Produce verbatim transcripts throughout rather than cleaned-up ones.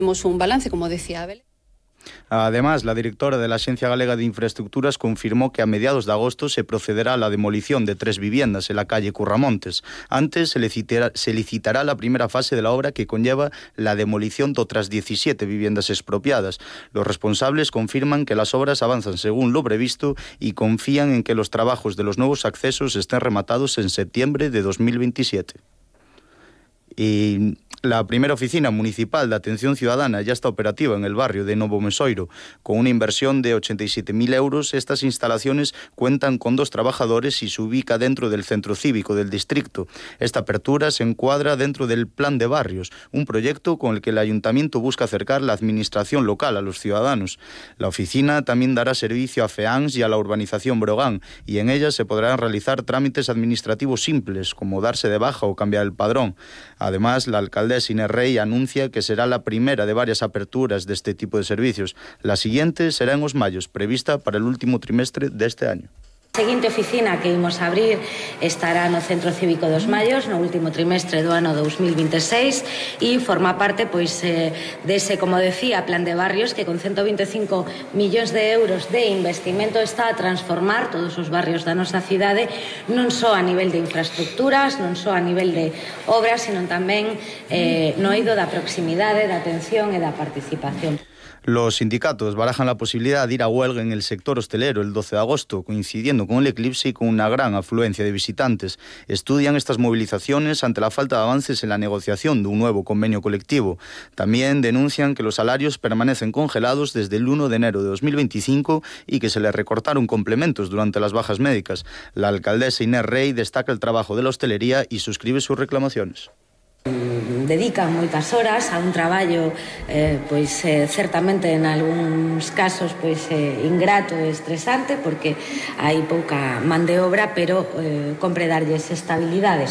Tenemos un balance, como decía Abel. Además, la directora de la Agencia Galega de Infraestructuras confirmó que a mediados de agosto se procederá a la demolición de tres viviendas en la calle Curramontes. Antes se licitará, se licitará la primera fase de la obra, que conlleva la demolición de otras diecisiete viviendas expropiadas. Los responsables confirman que las obras avanzan según lo previsto y confían en que los trabajos de los nuevos accesos estén rematados en septiembre de dos mil veintisiete. Y la primera oficina municipal de atención ciudadana ya está operativa en el barrio de Novo Mesoiro. Con una inversión de ochenta y siete mil euros, estas instalaciones cuentan con dos trabajadores y se ubica dentro del centro cívico del distrito. Esta apertura se encuadra dentro del Plan de Barrios, un proyecto con el que el ayuntamiento busca acercar la administración local a los ciudadanos. La oficina también dará servicio a FEANS y a la urbanización Brogan, y en ella se podrán realizar trámites administrativos simples, como darse de baja o cambiar el padrón. Además, la alcaldesa Inés Rey anuncia que será la primera de varias aperturas de este tipo de servicios. La siguiente será en Os Mallos, prevista para el último trimestre de este año. A seguinte oficina que imos abrir estará no Centro Cívico dos Mallos no último trimestre do ano dos mil veintiséis e forma parte pois eh, dese, como decía, Plan de Barrios, que con ciento vinte e cinco millóns de euros de investimento está a transformar todos os barrios da nosa cidade, non só a nivel de infraestructuras, non só a nivel de obras, sino tamén eh, no eido da proximidade, da atención e da participación. Los sindicatos barajan la posibilidad de ir a huelga en el sector hostelero el doce de agosto, coincidiendo con el eclipse y con una gran afluencia de visitantes. Estudian estas movilizaciones ante la falta de avances en la negociación de un nuevo convenio colectivo. También denuncian que los salarios permanecen congelados desde el uno de enero de dos mil veinticinco y que se les recortaron complementos durante las bajas médicas. La alcaldesa Inés Rey destaca el trabajo de la hostelería y suscribe sus reclamaciones. Dedican moitas horas a un traballo eh, pois eh, certamente en algúns casos pois eh, ingrato e estresante, porque hai pouca man de obra, pero eh, compre darlles estabilidade.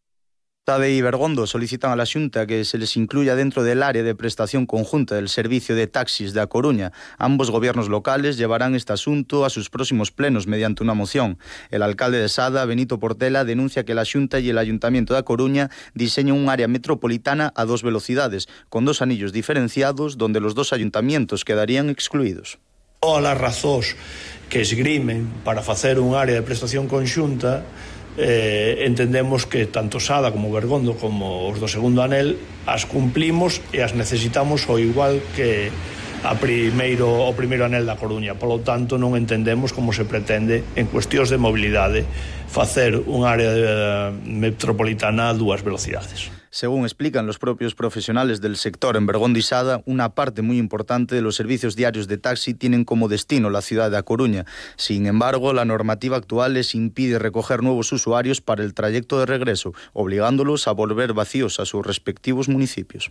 Sade y Bergondo solicitan a la Xunta que se les incluya dentro del área de prestación conjunta del servicio de taxis de A Coruña. Ambos gobiernos locales llevarán este asunto a sus próximos plenos mediante una moción. El alcalde de Sada, Benito Portela, denuncia que la Xunta y el Ayuntamiento de A Coruña diseñan un área metropolitana a dos velocidades, con dos anillos diferenciados donde los dos ayuntamientos quedarían excluidos. Todas as razóns que esgrimen para facer un área de prestación conxunta, Eh, entendemos que tanto Sada como Bergondo como os do segundo anel as cumplimos e as necesitamos ao igual que a primeiro, o primeiro anel da Coruña. Polo tanto, non entendemos como se pretende en cuestións de mobilidade facer un área de, uh, metropolitana a dúas velocidades. Según explican los propios profesionales del sector en Bergondo y Sada, una parte muy importante de los servicios diarios de taxi tienen como destino la ciudad de A Coruña. Sin embargo, la normativa actual les impide recoger nuevos usuarios para el trayecto de regreso, obligándolos a volver vacíos a sus respectivos municipios.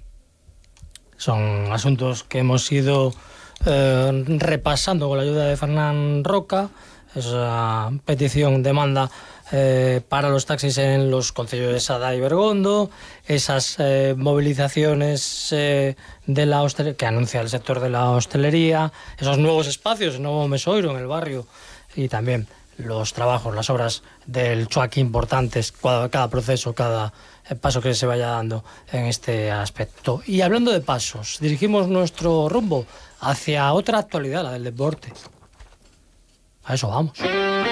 Son asuntos que hemos ido eh, repasando con la ayuda de Fernán Roca. Esa petición demanda eh, para los taxis en los concellos de Sada y Bergondo, esas eh, movilizaciones eh, de la hostelería, que anuncia el sector de la hostelería, esos nuevos espacios en Novo Mesoiro, en el barrio, y también los trabajos, las obras del Chuac importantes, cada, cada proceso, cada paso que se vaya dando en este aspecto. Y hablando de pasos, dirigimos nuestro rumbo hacia otra actualidad, la del deporte. A eso vamos.